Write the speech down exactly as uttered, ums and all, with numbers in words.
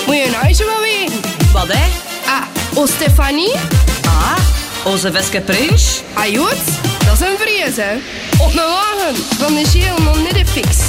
Moet je nou zo wel weten? Wat, hè? Ah, o Stefanie? Ah, onze Veske Pruis. Ah, Jood, dat is een vrees, hè. Op mijn wagen van de Geel nog niet de fix.